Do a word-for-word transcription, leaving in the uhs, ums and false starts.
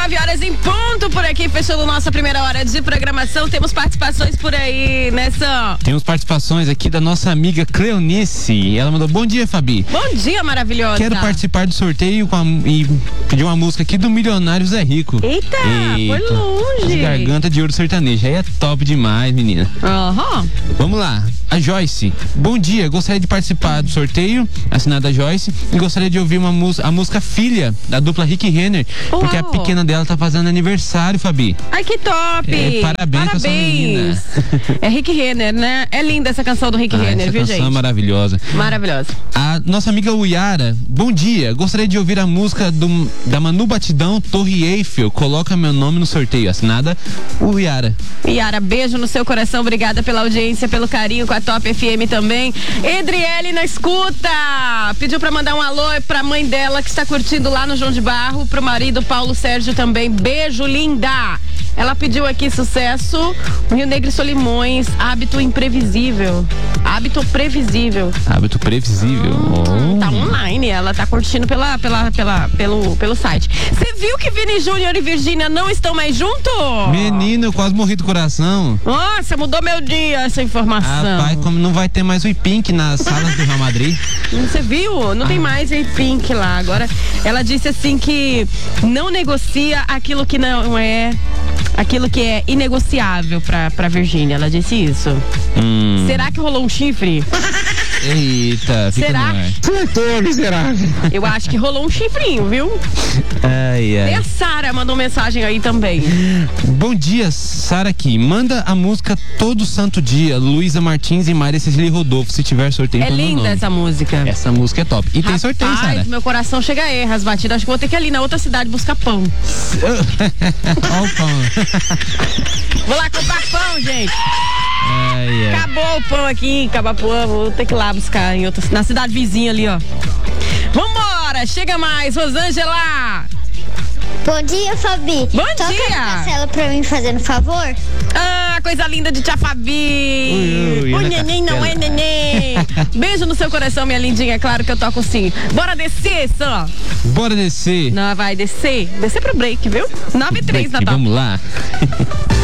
nove horas em ponto por aqui, fechando nossa primeira hora de programação. Temos participações por aí, né, Sam? Temos participações aqui da nossa amiga Cleonice. Ela mandou: bom dia, Fabi. Bom dia, maravilhosa. Quero participar do sorteio com a, e pedir uma música aqui do Milionário Zé Rico. Eita, Eita, foi longe. Garganta de Ouro Sertanejo. Aí é top demais, menina. Aham. Uhum. Vamos lá. A Joyce: bom dia, gostaria de participar do sorteio, assinada Joyce, e gostaria de ouvir uma música, a música Filha, da dupla Rick Renner, Uau. porque a pequena dela tá fazendo aniversário, Fabi. Ai, que top! É, parabéns, parabéns pra sua menina. É Rick Renner, né? É linda essa canção do Rick ah, Renner, essa viu, canção gente? É maravilhosa. Maravilhosa. A nossa amiga Uyara: bom dia, gostaria de ouvir a música do, da Manu Batidão, Torre Eiffel, coloca meu nome no sorteio, assinada Uyara. Yara, beijo no seu coração, obrigada pela audiência, pelo carinho com a Top F M também. Edriele na escuta, pediu pra mandar um alô pra mãe dela que está curtindo lá no João de Barro, pro marido Paulo Sérgio também, beijo linda. Ela pediu aqui sucesso, Rio Negro e Solimões, Hábito Imprevisível. Hábito Previsível. Hábito Previsível. Hum, oh. Tá online, ela tá curtindo pela, pela, pela, pelo, pelo site. Você viu que Vini Júnior e Virgínia não estão mais juntos? Menino, eu quase morri do coração. Nossa, mudou meu dia essa informação. Rapaz, como não vai ter mais o Pink nas salas do Real Madrid. Você viu? Não ah. tem mais a Pink lá. Agora, ela disse assim que não negocia aquilo que não é... Aquilo que é inegociável pra, pra Virgínia, ela disse isso. Hum. Será que rolou um chifre? Eita, fica será? Surtou, miserável. Eu acho que rolou um chifrinho, viu? Ai, ai. E a Sara mandou mensagem aí também. Bom dia, Sara aqui. Manda a música Todo Santo Dia, Luísa Martins e Maria Cecília Rodolfo, se tiver sorteio. É linda essa música. Essa música é top. E Rapaz, tem sorteio, Sara. Meu coração chega a errar as batidas. Acho que vou ter que ir ali na outra cidade buscar pão. Olha o pão. Vou lá comprar pão, gente. Ai, ai. Acabou o pão aqui em Cabapuã, vou ter que ir lá buscar em outra, na cidade vizinha ali, ó. Vambora, chega mais, Rosângela. Bom dia, Fabi. Bom Toca dia. a Marcela pra mim, fazendo favor. Ah, coisa linda de tia Fabi. Ui, ui, o neném não é neném. Beijo no seu coração, minha lindinha. É claro que eu toco sim. Bora descer, Sam. Bora descer. Não, vai descer. Descer pro break, viu? nove e três na top. Vamos lá.